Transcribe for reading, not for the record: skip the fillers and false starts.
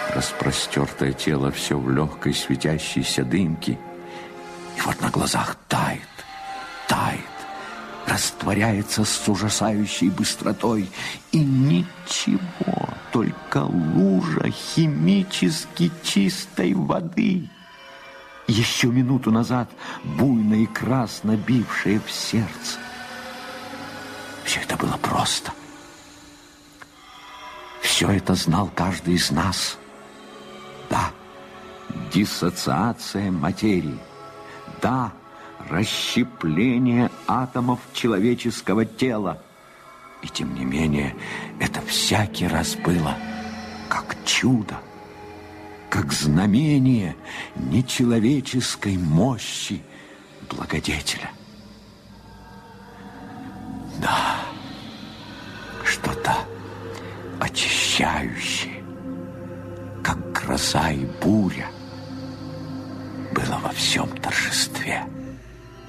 Распростертое тело все в легкой светящейся дымке. И вот на глазах тает, растворяется с ужасающей быстротой. И ничего, только лужа химически чистой воды. Еще минуту назад буйно и красно бившее в сердце. Все это было просто. Все это знал каждый из нас. Да, диссоциация материи. Да, расщепление атомов человеческого тела. И тем не менее, это всякий раз было как чудо, как знамение нечеловеческой мощи благодетеля. Да, что-то очищающее, как гроза и буря, было во всем торжестве.